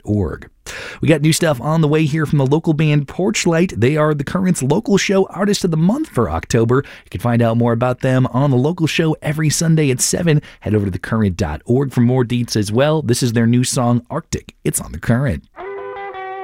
current.org. We got new stuff on the way here from the local band Porchlight. They are the Current's local show artist of the month for October. You can find out more about them on the local show every Sunday at 7. Head over to thecurrent.org for more deets as well. This is their new song, Arctic. It's on The Current.